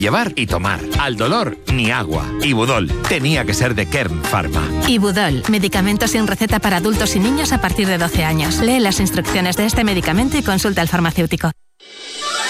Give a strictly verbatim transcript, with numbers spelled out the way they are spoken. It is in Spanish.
Llevar y tomar. Al dolor, ni agua. Ibudol. Tenía que ser de Kern Pharma. Ibudol. Medicamento sin receta para adultos y niños a partir de doce años. Lee las instrucciones de este medicamento y consulta al farmacéutico.